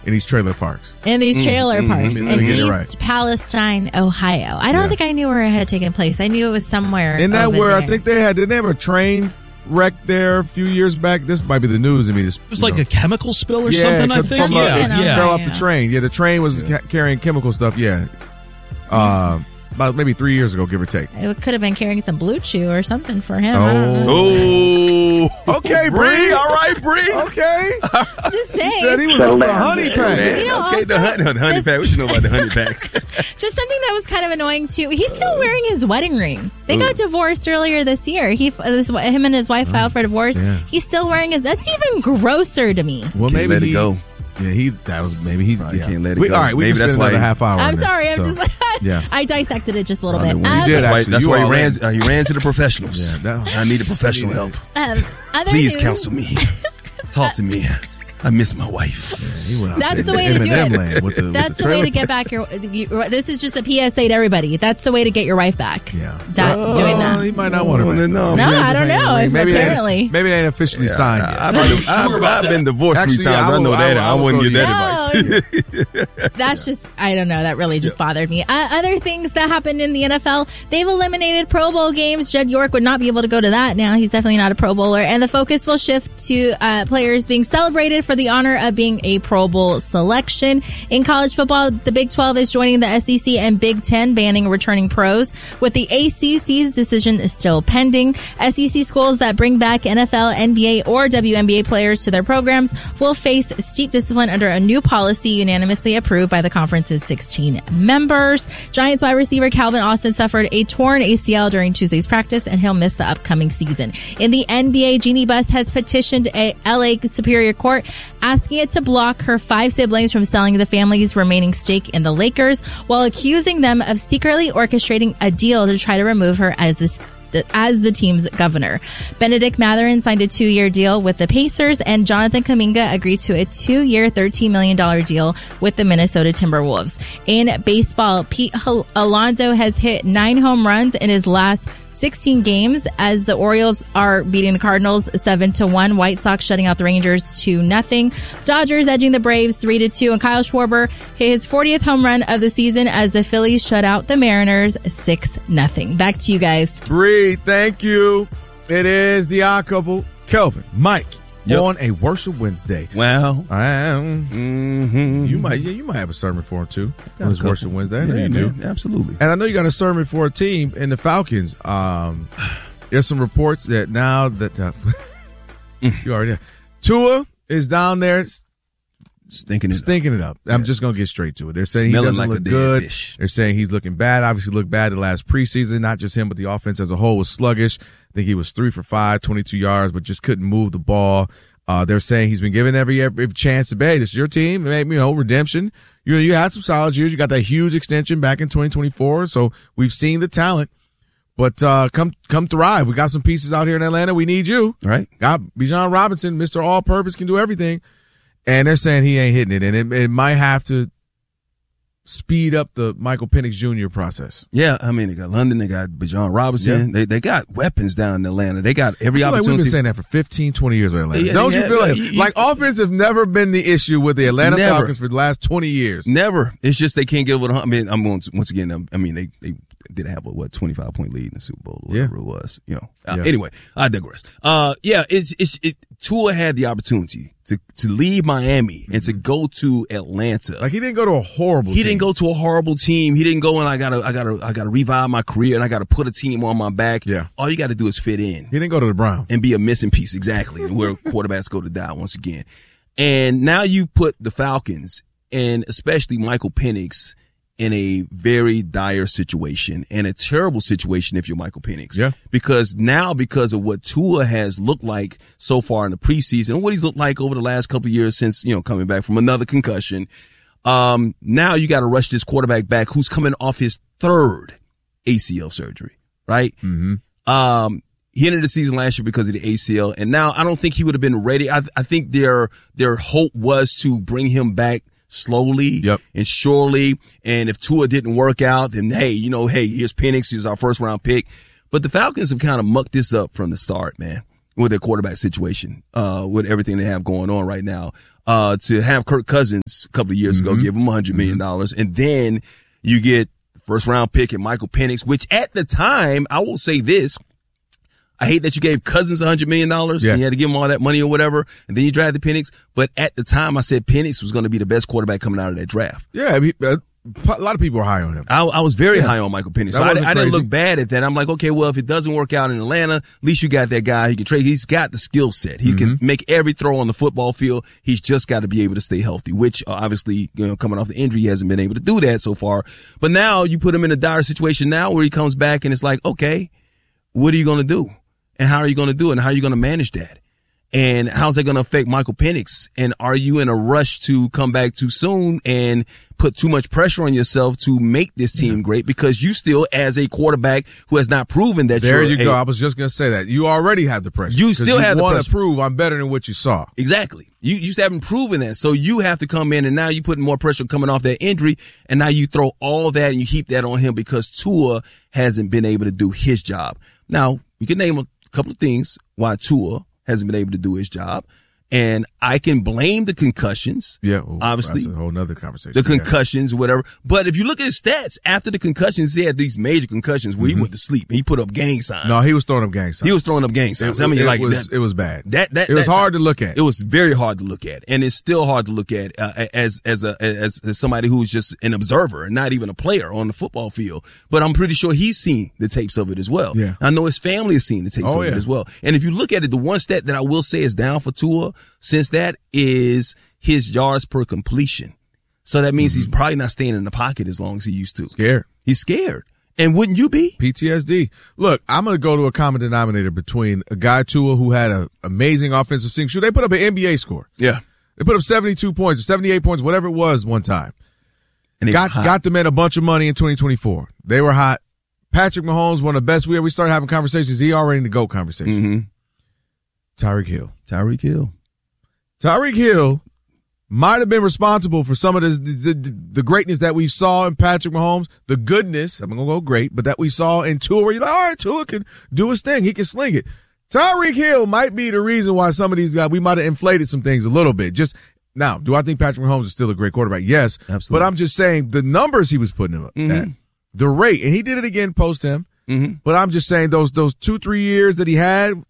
in these trailer parks. In these trailer parks in East right. Palestine, Ohio. I don't think I knew where it had taken place. I knew it was somewhere. Isn't that over where there. I think did they have a train wreck there a few years back? This might be the news. I mean, it was like a chemical spill or something, I think. Fell off the train. Yeah, the train was carrying chemical stuff. Yeah. About maybe 3 years ago, give or take. It could have been carrying some Blue Chew or something for him. Oh. Okay, Bree. All right, Bree. Okay. Just saying. He said he was on the honey pack. You know, okay, the honey pack. What you know about the honey packs? Just something that was kind of annoying, too. He's still wearing his wedding ring. They got divorced earlier this year. Him and his wife filed for divorce. Yeah. He's still wearing his... That's even grosser to me. Well, maybe let it go. Yeah, he can't let it go. All right, we maybe can spend another half hour. I'm sorry. I'm just I dissected it just a little bit. That's why he ran to the professionals. I needed professional help. Please counsel me. Talk to me. I miss my wife. That's the way to do it. That's the way to get back your. This is just a PSA to everybody. That's the way to get your wife back. Yeah, doing that. He might not want to. No, I don't know. Maybe apparently, maybe they ain't officially signed yet. I've been divorced 3 times. I know that. I wouldn't give that advice. That's just. I don't know. That really just bothered me. Other things that happened in the NFL. They've eliminated Pro Bowl games. Jed York would not be able to go to that now. He's definitely not a Pro Bowler, and the focus will shift to players being celebrated for the honor of being a Pro Bowl selection. In college football, the Big 12 is joining the SEC and Big 10, banning returning pros, with the ACC's decision still pending. SEC schools that bring back NFL, NBA, or WNBA players to their programs will face steep discipline under a new policy unanimously approved by the conference's 16 members. Giants wide receiver Calvin Austin suffered a torn ACL during Tuesday's practice, and he'll miss the upcoming season. In the NBA, Jeannie Buss has petitioned a LA Superior Court asking it to block her 5 siblings from selling the family's remaining stake in the Lakers, while accusing them of secretly orchestrating a deal to try to remove her as the team's governor. Benedict Mathurin signed a 2-year deal with the Pacers, and Jonathan Kuminga agreed to a 2-year, $13 million deal with the Minnesota Timberwolves. In baseball, Pete Alonso has hit 9 home runs in his last 16 games as the Orioles are beating the Cardinals 7-1. White Sox shutting out the Rangers 2-0. Dodgers edging the Braves 3-2. And Kyle Schwarber hit his 40th home run of the season as the Phillies shut out the Mariners 6-0. Back to you guys. Bree, thank you. It is the odd couple, Kelvin, Mike, on a Worship Wednesday. Wow. You might have a sermon for him too. On his Worship Wednesday. I know you do. Absolutely. And I know you got a sermon for a team in the Falcons. There's some reports that now that you already Tua is down there stinking it up. I'm just going to get straight to it. They're saying he doesn't look good. They're saying he's looking bad. Obviously looked bad the last preseason. Not just him, but the offense as a whole was sluggish. I think he was 3 for 5, 22 yards, but just couldn't move the ball. They're saying he's been given every chance to be. Hey, this is your team. Redemption. You had some solid years. You got that huge extension back in 2024. So we've seen the talent. But come thrive. We got some pieces out here in Atlanta. We need you. Right. Got Bijan Robinson, Mr. All-Purpose, can do everything. And they're saying he ain't hitting it. And it might have to speed up the Michael Penix Jr. process. Yeah, I mean, they got London, they got Bijan Robinson. Yeah. They got weapons down in Atlanta. They got every opportunity. Like we've been saying that for 15, 20 years with Atlanta. Don't you feel like offense have never been the issue with the Atlanta Falcons for the last 20 years? Never. It's just they can't get over the hump. I mean, once again, they did have a 25-point lead in the Super Bowl, or whatever it was. Anyway, I digress. Tua had the opportunity to leave Miami and to go to Atlanta. Like he didn't go to a horrible team. He didn't go to a horrible team. He didn't go and I gotta revive my career and I gotta put a team on my back. Yeah. All you gotta do is fit in. He didn't go to the Browns. And be a missing piece, exactly, where quarterbacks go to die once again. And now you put the Falcons and especially Michael Penix in a very dire situation and a terrible situation if you're Michael Penix. Yeah. Because of what Tua has looked like so far in the preseason and what he's looked like over the last couple of years since, coming back from another concussion. Now you got to rush this quarterback back who's coming off his 3rd ACL surgery, right? Mm-hmm. He ended the season last year because of the ACL, and now I don't think he would have been ready. I think their hope was to bring him back slowly and surely. And if Tua didn't work out, then here's Penix. He was our 1st round pick. But the Falcons have kind of mucked this up from the start, man. with their quarterback situation, with everything they have going on right now. To have Kirk Cousins a couple of years ago, give him $100 million. And then you get first round pick and Michael Penix, which at the time, I will say this. I hate that you gave Cousins $100 million and you had to give him all that money or whatever. And then you drafted Penix. But at the time, I said Penix was going to be the best quarterback coming out of that draft. Yeah. A lot of people are high on him. I was very high on Michael Penix. So I didn't look bad at that. I'm like, okay, well, if it doesn't work out in Atlanta, at least you got that guy he can trade. He's got the skill set. He can make every throw on the football field. He's just got to be able to stay healthy, which obviously, coming off the injury, he hasn't been able to do that so far. But now you put him in a dire situation now where he comes back and it's like, okay, what are you going to do? And how are you going to do it? And how are you going to manage that? And how's that going to affect Michael Penix? And are you in a rush to come back too soon and put too much pressure on yourself to make this team great? Because you still, as a quarterback who has not proven that there you go. I was just going to say that. You already have the pressure. You still have the pressure. You want to prove I'm better than what you saw. Exactly. You still haven't proven that. So you have to come in and now you putting more pressure coming off that injury. And now you throw all that and you heap that on him because Tua hasn't been able to do his job. Now, you can name a couple of things why Tua hasn't been able to do his job. And I can blame the concussions. Yeah. Obviously. That's a whole nother conversation. The concussions, whatever. But if you look at his stats, after the concussions, he had these major concussions where he went to sleep and he put up gang signs. No, he was throwing up gang signs. He was throwing up gang signs. It was bad. It was hard to look at. It was very hard to look at. And it's still hard to look at, as somebody who's just an observer and not even a player on the football field. But I'm pretty sure he's seen the tapes of it as well. Yeah. I know his family has seen the tapes of it as well. And if you look at it, the one stat that I will say is down for Tua since that is his yards per completion. So that means he's probably not staying in the pocket as long as he used to. Scared. He's scared. And wouldn't you be? PTSD. Look, I'm going to go to a common denominator between a guy, Tua, who had an amazing offensive scene. They put up an NBA score. Yeah. They put up 72 points or 78 points, whatever it was one time. And they got the men a bunch of money in 2024. They were hot. Patrick Mahomes, one of the best. We started having conversations. He already in the GOAT conversation. Tyreek Hill. Tyreek Hill might have been responsible for some of the greatness that we saw in Patrick Mahomes, the goodness, I'm going to go great, but that we saw in Tua, where you're like, all right, Tua can do his thing. He can sling it. Tyreek Hill might be the reason why some of these guys, we might have inflated some things a little bit. Just now, do I think Patrick Mahomes is still a great quarterback? Yes. Absolutely. But I'm just saying the numbers he was putting up at, the rate, and he did it again post him. But I'm just saying those 2-3 years that he had,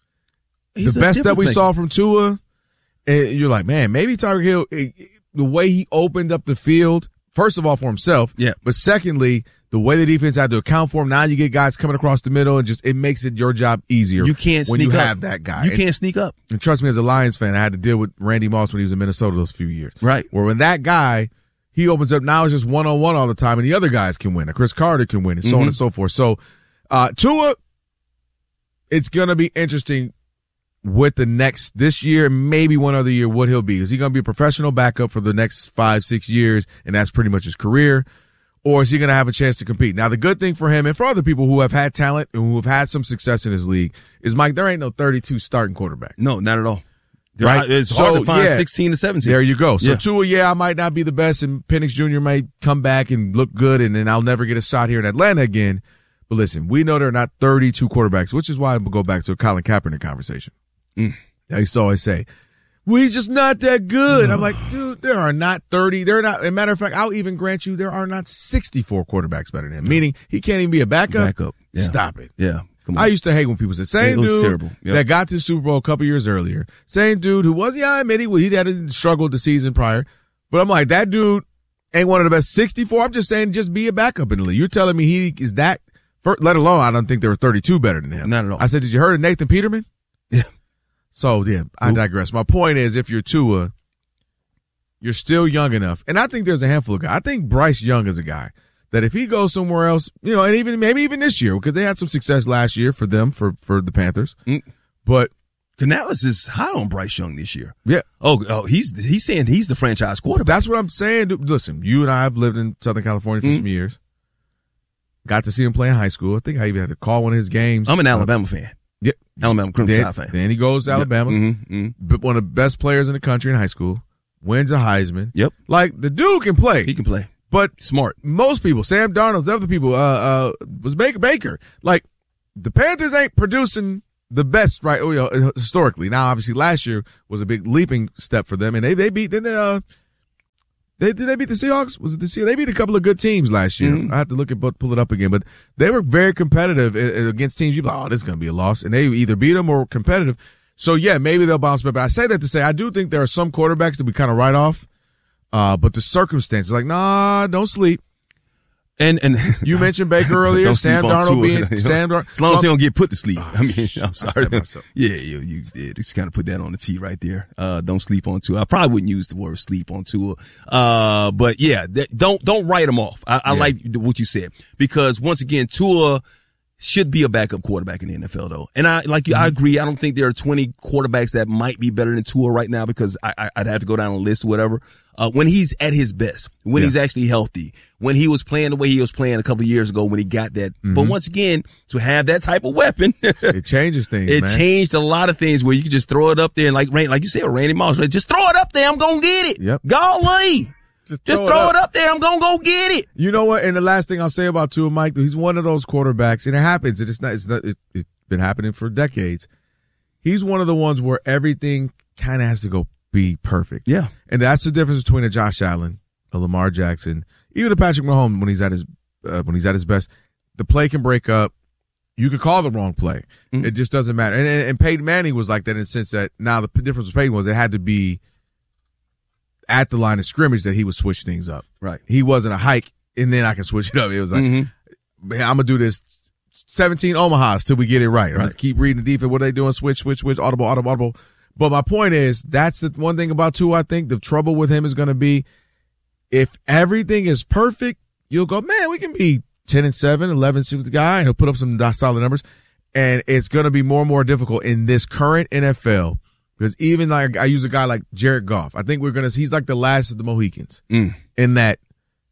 the best that we saw from Tua, and you're like, man, maybe Tyreek Hill, the way he opened up the field, first of all for himself, but secondly, the way the defense had to account for him. Now you get guys coming across the middle, and it makes it your job easier. You can't when sneak you up. have that guy. You can't sneak up. And trust me, as a Lions fan, I had to deal with Randy Moss when he was in Minnesota those few years. Right. Where when that guy, he opens up, now it's just one-on-one all the time, and the other guys can win. Chris Carter can win, and so on and so forth. So, Tua, it's going to be interesting with this year, maybe one other year, what he'll be. Is he going to be a professional backup for the next 5-6 years, and that's pretty much his career? Or is he going to have a chance to compete? Now, the good thing for him and for other people who have had talent and who have had some success in his league is, Mike, there ain't no 32 starting quarterbacks. No, not at all. Right? It's hard to find 16 to 17. There you go. So Tua, I might not be the best, and Penix Jr. may come back and look good, and then I'll never get a shot here in Atlanta again. But listen, we know there are not 32 quarterbacks, which is why we'll go back to a Colin Kaepernick conversation. I used to always say, well, he's just not that good. I'm like, dude, there are not 30. There are not. As a matter of fact, I'll even grant you there are not 64 quarterbacks better than him. Meaning he can't even be a backup. Yeah. Stop it. Yeah. Come on. I used to hate when people said, same dude terrible. that got to the Super Bowl a couple years earlier. Same dude who was, I admit he had to struggle the season prior. But I'm like, that dude ain't one of the best 64. I'm just saying, just be a backup in the league. You're telling me he is that, let alone I don't think there were 32 better than him. Not at all. I said, did you heard of Nathan Peterman? Yeah. So, I digress. My point is, if you're Tua, you're still young enough. And I think there's a handful of guys. I think Bryce Young is a guy that if he goes somewhere else, and maybe even this year, because they had some success last year for them, for the Panthers. But Canales is high on Bryce Young this year. Yeah. Oh, he's saying he's the franchise quarterback. That's what I'm saying. Listen, you and I have lived in Southern California for some years. Got to see him play in high school. I think I even had to call one of his games. I'm an Alabama fan. Yeah. Alabama Crimson Tide fan. Then he goes to Alabama. But one of the best players in the country in high school. Wins a Heisman. Yep. Like, the dude can play. He can play. But smart. Most people, Sam Darnold, the other people, was Baker. Like, the Panthers ain't producing the best, right? Historically. Now, obviously, last year was a big leaping step for them, and they beat. Did they beat the Seahawks? Was it the Seahawks? They beat a couple of good teams last year. I have to pull it up again, but they were very competitive against teams. You're like, oh, this is going to be a loss, and they either beat them or competitive. So yeah, maybe they'll bounce back. But I say that to say I do think there are some quarterbacks that we kind of write off, but the circumstances, like, nah, don't sleep. And you mentioned Baker earlier. Sam Darnold being Sam Darnold. As long as he don't get put to sleep. I'm sorry. Yeah, you did. Just kind of put that on the tee right there. Don't sleep on Tua. I probably wouldn't use the word sleep on Tua. But yeah, don't write him off. I like what you said, because once again, Tua should be a backup quarterback in the NFL though. And I agree. I don't think there are 20 quarterbacks that might be better than Tua right now, because I'd have to go down a list or whatever. When he's at his best, when he's actually healthy, when he was playing the way he was playing a couple of years ago when he got that. But once again, to have that type of weapon, it changes things, man. It changed a lot of things where you can just throw it up there and like you said, Randy Moss, right? Just throw it up there. I'm going to get it. Yep. Golly. Just throw it up there. I'm going to go get it. You know what? And the last thing I'll say about Tua, Mike, he's one of those quarterbacks, and it happens. It's been happening for decades. He's one of the ones where everything kind of has to be perfect. Yeah. And that's the difference between a Josh Allen, a Lamar Jackson, even a Patrick Mahomes when he's at his best. The play can break up. You could call the wrong play. It just doesn't matter. And Peyton Manning was like that in the sense that now the difference with Peyton was it had to be at the line of scrimmage that he would switch things up. Right. He wasn't a hike and then I can switch it up. It was like, man, I'm going to do this 17 Omahas till we get it right. Right. Keep reading the defense. What are they doing? Switch, audible. But my point is, that's the one thing about Tua. I think the trouble with him is going to be if everything is perfect, you'll go, man, we can be 10-7, 11-6 guy, and he'll put up some solid numbers. And it's going to be more and more difficult in this current NFL because even like I use a guy like Jared Goff. I think he's like the last of the Mohicans in that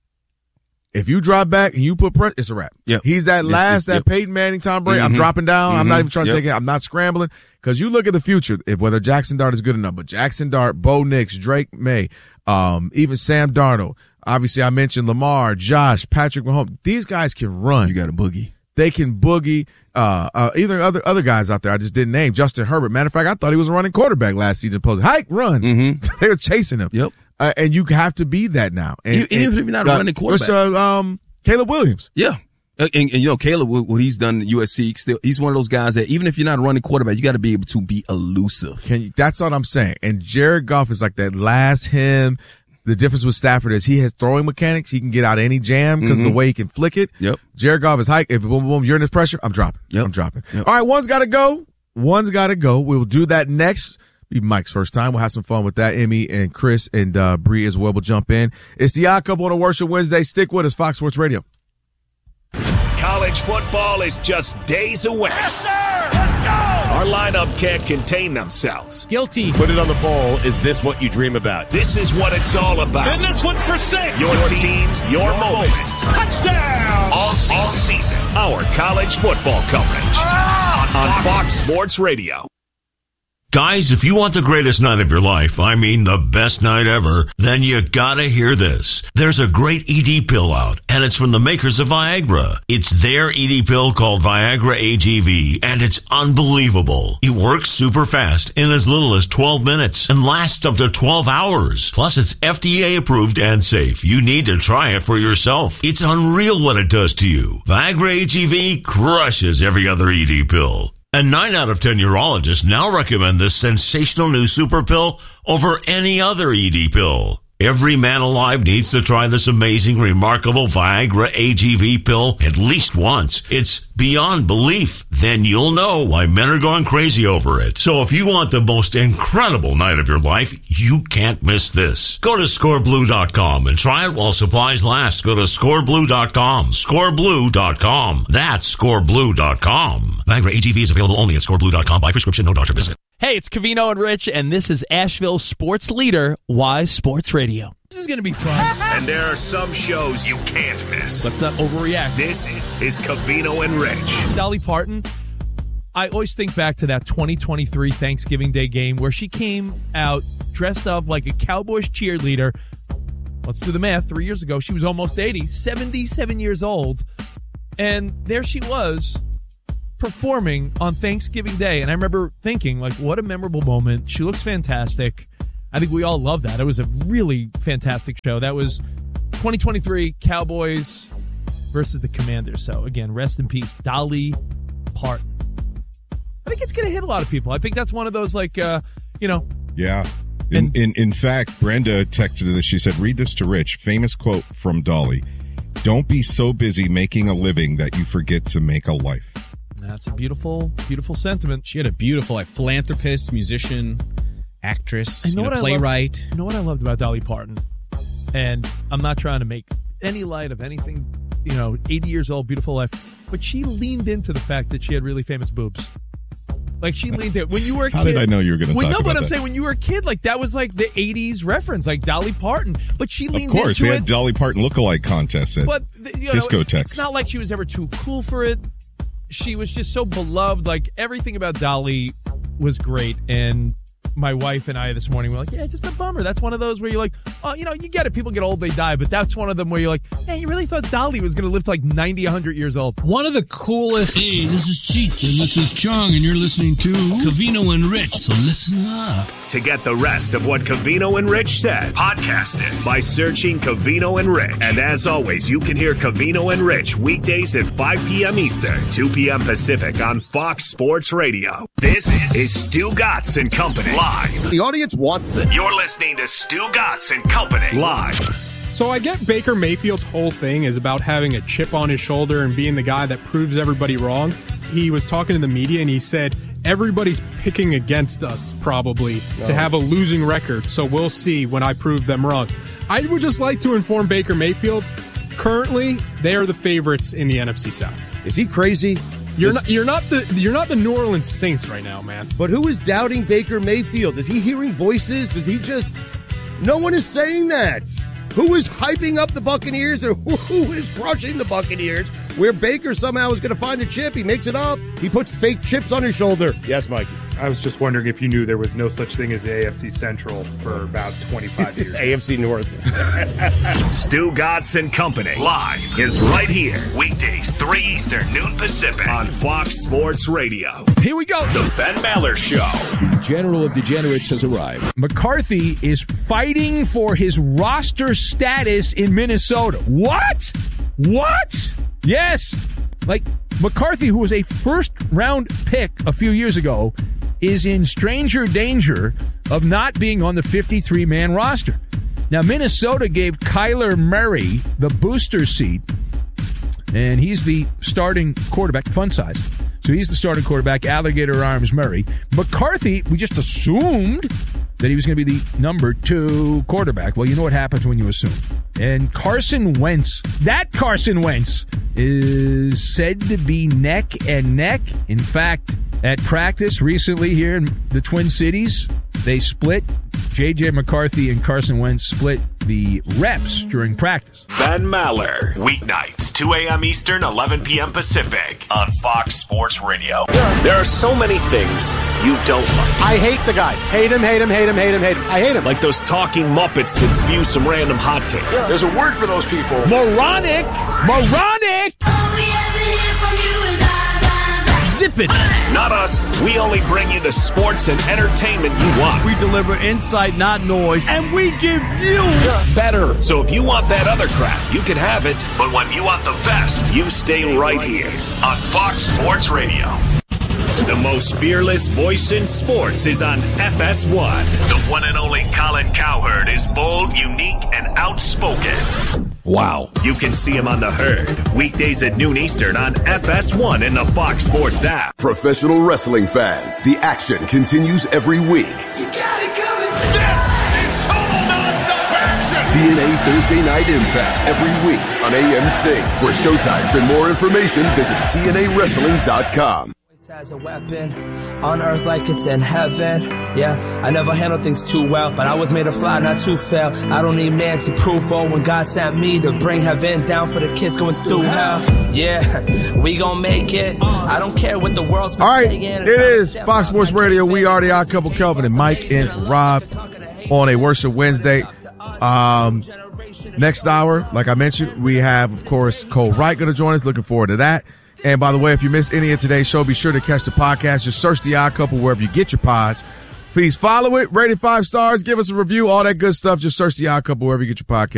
if you drop back and you put pressure, it's a wrap. Yep. He's that Peyton Manning, Tom Brady. I'm dropping down. I'm not even trying to take it. I'm not scrambling. Because you look at the future, whether Jackson Dart is good enough, but Jackson Dart, Bo Nix, Drake May, even Sam Darnold. Obviously, I mentioned Lamar, Josh, Patrick Mahomes. These guys can run. You got a boogie. They can boogie. Either other guys out there I just didn't name. Justin Herbert. Matter of fact, I thought he was a running quarterback last season. Hike, run. They were chasing him. Yep. And you have to be that now. Even if you're not a running quarterback. Caleb Williams. Yeah. And you know, Caleb, what he's done at USC, he's one of those guys that even if you're not a running quarterback, you got to be able to be elusive. That's what I'm saying. And Jared Goff is like that last him. The difference with Stafford is he has throwing mechanics. He can get out of any jam because of the way he can flick it. Yep. Jared Goff is hike. If boom, boom, you're in this pressure, I'm dropping. Yep. I'm dropping. Yep. All right, one's got to go. We'll do that next. Be Mike's first time. We'll have some fun with that. Emmy and Chris and Bree as well will jump in. It's the Odd Couple on a Worship Wednesday. Stick with us, Fox Sports Radio. College football is just days away. Yes, sir! Let's go! Our lineup can't contain themselves. Guilty. Put it on the poll. Is this what you dream about? This is what it's all about. And this one's for 6. Your teams, your moments. Touchdown! All season. Our college football coverage on Fox Sports Radio. Guys, if you want the greatest night of your life, I mean the best night ever, then you gotta hear this. There's a great ED pill out, and it's from the makers of Viagra. It's their ED pill called Viagra AGV, and it's unbelievable. It works super fast in as little as 12 minutes and lasts up to 12 hours. Plus, it's FDA approved and safe. You need to try it for yourself. It's unreal what it does to you. Viagra AGV crushes every other ED pill. And 9 out of 10 urologists now recommend this sensational new super pill over any other ED pill. Every man alive needs to try this amazing, remarkable Viagra AGV pill at least once. It's beyond belief. Then you'll know why men are going crazy over it. So if you want the most incredible night of your life, you can't miss this. Go to scoreblue.com and try it while supplies last. Go to scoreblue.com. Scoreblue.com. That's scoreblue.com. Viagra AGV is available only at scoreblue.com by prescription, no doctor visit. Hey, it's Covino and Rich, and this is Asheville's sports leader, Wise Sports Radio. This is going to be fun. And there are some shows you can't miss. Let's not overreact. This is Covino and Rich. Dolly Parton, I always think back to that 2023 Thanksgiving Day game where she came out dressed up like a Cowboys cheerleader. Let's do the math. 3 years ago, she was almost 80, 77 years old. And there she was performing on Thanksgiving Day, and I remember thinking, like, what a memorable moment. She looks fantastic. I think we all love that. It was a really fantastic show. That was 2023 Cowboys versus the Commanders. So, again, rest in peace, Dolly Parton. I think it's going to hit a lot of people. I think that's one of those, like, Yeah. In fact, Brenda texted this. She said, read this to Rich. Famous quote from Dolly. Don't be so busy making a living that you forget to make a life. That's a beautiful, beautiful sentiment. She had a beautiful, philanthropist, musician, actress, playwright. You know what I loved about Dolly Parton? And I'm not trying to make any light of anything, 80 years old, beautiful life. But she leaned into the fact that she had really famous boobs. Like, she leaned in. When you were a kid. How did I know you were going to talk about that? I'm saying, when you were a kid, like, that was like the 80s reference, like Dolly Parton. But she leaned into it. Of course, they had Dolly Parton lookalike contests at discotheques. It's not like she was ever too cool for it. She was just so beloved. Like, everything about Dolly was great. And my wife and I this morning were like, yeah, just a bummer. That's one of those where you're like, oh, you get it. People get old, they die. But that's one of them where you're like, hey, you really thought Dolly was going to live to like 90, 100 years old. One of the coolest. Hey, this is Cheech. And this is Chung. And you're listening to Covino and Rich. So listen up. To get the rest of what Covino and Rich said, podcast it by searching Covino and Rich. And as always, you can hear Covino and Rich weekdays at 5 p.m. Eastern, 2 p.m. Pacific on Fox Sports Radio. This is Stu Gatz and Company live. The audience wants this. You're listening to Stu Gatz and Company live. So I get Baker Mayfield's whole thing is about having a chip on his shoulder and being the guy that proves everybody wrong. He was talking to the media and he said, everybody's picking against us probably to have a losing record, so we'll see when I prove them wrong. I would just like to inform Baker Mayfield, currently they are the favorites in the NFC South. Is he crazy? You're not the New Orleans Saints right now, man. But who is doubting Baker Mayfield? Is he hearing voices? Does he just... No one is saying that. Who is hyping up the Buccaneers or who is crushing the Buccaneers? Where Baker somehow is going to find the chip. He makes it up. He puts fake chips on his shoulder. Yes, Mikey. I was just wondering if you knew there was no such thing as the AFC Central for about 25 years. AFC North. Stu Gatz and Company live is right here. Weekdays, 3 Eastern, noon Pacific on Fox Sports Radio. Here we go. The Ben Maller Show. The General of Degenerates has arrived. McCarthy is fighting for his roster status in Minnesota. What? Yes. Like, McCarthy, who was a first-round pick a few years ago, is in stranger danger of not being on the 53-man roster. Now, Minnesota gave Kyler Murray the booster seat, and he's the starting quarterback, fun size. So he's the starting quarterback, Alligator Arms Murray. McCarthy, we just assumed that he was going to be the number 2 quarterback. Well, you know what happens when you assume. And Carson Wentz is said to be neck and neck. In fact, at practice recently here in the Twin Cities, they split. J.J. McCarthy and Carson Wentz split the reps during practice. Ben Maller, weeknights, 2 a.m. Eastern, 11 p.m. Pacific on Fox Sports Radio. There are so many things you don't like. I hate the guy. Hate him. I hate him. Like those talking Muppets that spew some random hot takes. Yeah. There's a word for those people. Moronic! Zip it. Not us. We only bring you the sports and entertainment you want. We deliver insight, not noise, and we give you better. So if you want that other crap, you can have it. But when you want the best, you stay right here on Fox Sports Radio. The most fearless voice in sports is on FS1. The one and only Colin Cowherd is bold, unique, and outspoken. Wow. You can see him on The Herd, weekdays at noon Eastern on FS1 and the Fox Sports app. Professional wrestling fans, the action continues every week. You got it coming. This is total non-stop action. TNA Thursday Night Impact every week on AMC. For showtimes and more information, visit TNAWrestling.com. As a weapon on earth like it's in heaven. Yeah, I never handle things too well, but I was made to fly, not to fail. I don't need man to prove when God sent me to bring heaven down for the kids going through hell. Yeah, we gon' make it. I don't care what the world's all right, it is Fox Sports Radio. We are the Odd Couple, Kelvin and Mike and Rob on a Worship Wednesday. Next hour, like I mentioned, we have, of course, Cole Wright going to join us. Looking forward to that. And by the way, if you missed any of today's show, be sure to catch the podcast. Just search The Odd Couple wherever you get your pods. Please follow it, rate it 5 stars, give us a review, all that good stuff. Just search The Odd Couple wherever you get your podcast.